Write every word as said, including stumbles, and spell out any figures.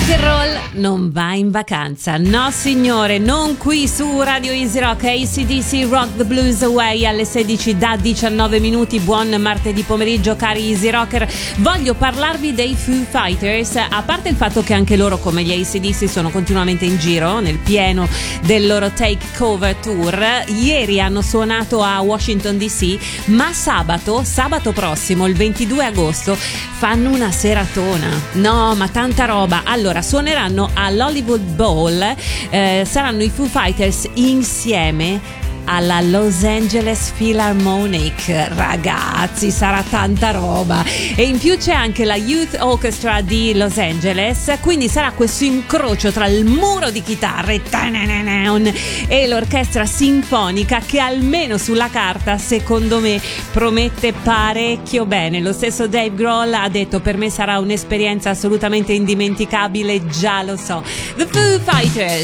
Rock and roll non va in vacanza, no signore, non qui su Radio Easy Rock. A C D C Rock the Blues Away alle sedici da diciannove minuti. Buon martedì pomeriggio cari Easy Rocker. Voglio parlarvi dei Foo Fighters, a parte il fatto che anche loro come gli A C D C sono continuamente in giro nel pieno del loro Take Cover Tour. Ieri hanno suonato a Washington D C, ma sabato, sabato prossimo, il ventidue agosto, fanno una seratona. No, ma tanta roba. Allora, suoneranno all'Hollywood Bowl, eh, saranno i Foo Fighters insieme alla Los Angeles Philharmonic. Ragazzi, sarà tanta roba. E in più c'è anche la Youth Orchestra di Los Angeles, quindi sarà questo incrocio tra il muro di chitarre e l'orchestra sinfonica che almeno sulla carta secondo me promette parecchio bene. Lo stesso Dave Grohl ha detto: per me sarà un'esperienza assolutamente indimenticabile, già lo so. The Foo Fighters.